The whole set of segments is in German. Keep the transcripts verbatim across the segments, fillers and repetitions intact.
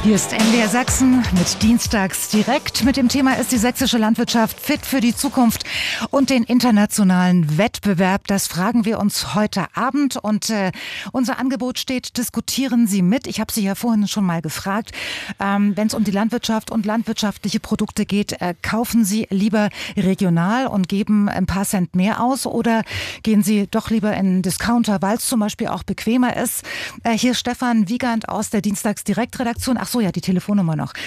Hier ist N D R Sachsen mit Dienstags direkt. Mit dem Thema ist die sächsische Landwirtschaft fit für die Zukunft und den internationalen Wettbewerb. Das fragen wir uns heute Abend und äh, unser Angebot steht, diskutieren Sie mit. Ich habe Sie ja vorhin schon mal gefragt, ähm, wenn es um die Landwirtschaft und landwirtschaftliche Produkte geht, äh, kaufen Sie lieber regional und geben ein paar Cent mehr aus oder gehen Sie doch lieber in einen Discounter, weil es zum Beispiel auch bequemer ist? Äh, hier ist Stefan Wiegand aus der Dienstags Direktredaktion. Ach so, ja, die Telefonnummer noch.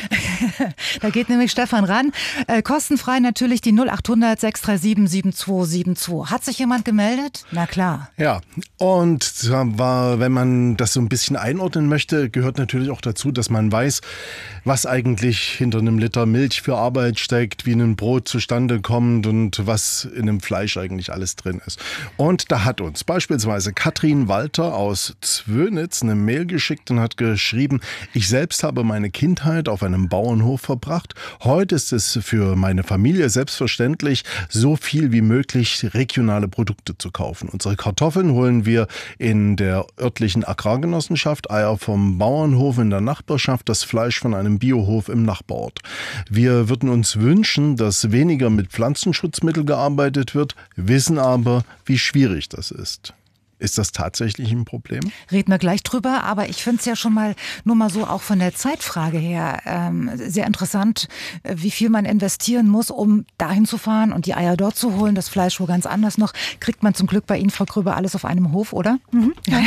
Da geht nämlich Stefan ran. Äh, kostenfrei natürlich die null achthundert sechs drei sieben sieben zwei sieben zwei. Hat sich jemand gemeldet? Na klar. Ja, und war, wenn man das so ein bisschen einordnen möchte, gehört natürlich auch dazu, dass man weiß, was eigentlich hinter einem Liter Milch für Arbeit steckt, wie ein Brot zustande kommt und was in einem Fleisch eigentlich alles drin ist. Und da hat uns beispielsweise Katrin Walter aus Zwönitz eine Mail geschickt und hat geschrieben, ich selbst habe meine Kindheit auf einem Bauernhof verbracht. Heute ist es für meine Familie selbstverständlich, so viel wie möglich regionale Produkte zu kaufen. Unsere Kartoffeln holen wir in der örtlichen Agrargenossenschaft, Eier vom Bauernhof in der Nachbarschaft, das Fleisch von einem Biohof im Nachbarort. Wir würden uns wünschen, dass weniger mit Pflanzenschutzmitteln gearbeitet wird, wissen aber, wie schwierig das ist. Ist das tatsächlich ein Problem? Reden wir gleich drüber, aber ich finde es ja schon mal, nur mal so auch von der Zeitfrage her, ähm, sehr interessant, wie viel man investieren muss, um dahin zu fahren und die Eier dort zu holen, das Fleisch wo ganz anders noch. Kriegt man zum Glück bei Ihnen, Frau Kröber, alles auf einem Hof, oder? Mhm. Ja.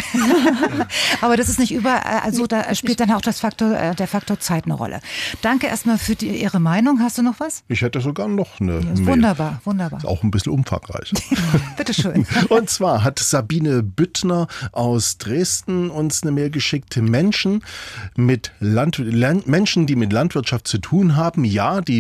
Aber das ist nicht überall, also da spielt dann auch das Faktor, äh, der Faktor Zeit eine Rolle. Danke erstmal für die, Ihre Meinung. Hast du noch was? Ich hätte sogar noch eine ja, Mail. Wunderbar, wunderbar. Ist auch ein bisschen umfangreich. Bitteschön. Und zwar hat Sabine Büttner aus Dresden uns eine Mail geschickt. Menschen, mit Land, Land, Menschen, die mit Landwirtschaft zu tun haben, ja, die